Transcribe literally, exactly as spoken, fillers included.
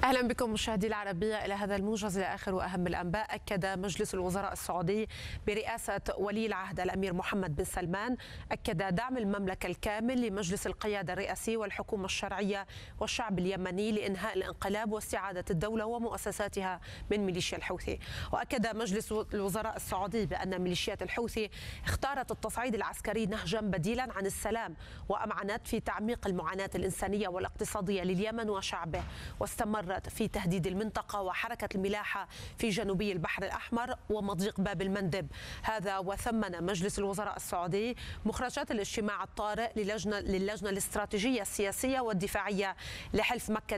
أهلا بكم مشاهدي العربية إلى هذا الموجز لآخر وأهم الأنباء. أكد مجلس الوزراء السعودي برئاسة ولي العهد الأمير محمد بن سلمان أكد دعم المملكة الكامل لمجلس القيادة الرئاسي والحكومة الشرعية والشعب اليمني لإنهاء الانقلاب واستعادة الدولة ومؤسساتها من ميليشيا الحوثي. وأكد مجلس الوزراء السعودي بأن ميليشيات الحوثي اختارت التصعيد العسكري نهجا بديلا عن السلام، وأمعنت في تعميق المعاناة الإنسانية والاقتصادية لليمن وشعبه، واستمر في تهديد المنطقة وحركة الملاحة في جنوبي البحر الأحمر ومضيق باب المندب. هذا وثمن مجلس الوزراء السعودي مخرجات الاجتماع الطارئ للجنة, للجنة الاستراتيجية السياسية والدفاعية لحلف مكة